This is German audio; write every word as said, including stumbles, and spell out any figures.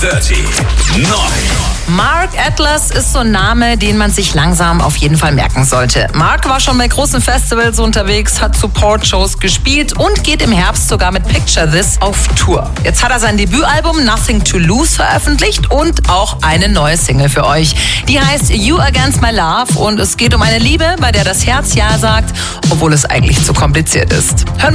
Dirty neun. Mark Atlas ist so ein Name, den man sich langsam auf jeden Fall merken sollte. Mark war schon bei großen Festivals unterwegs, hat Support-Shows gespielt und geht im Herbst sogar mit Picture This auf Tour. Jetzt hat er sein Debütalbum Nothing to Lose veröffentlicht und auch eine neue Single für euch. Die heißt You Against My Love und es geht um eine Liebe, bei der das Herz Ja sagt, obwohl es eigentlich zu kompliziert ist. Hören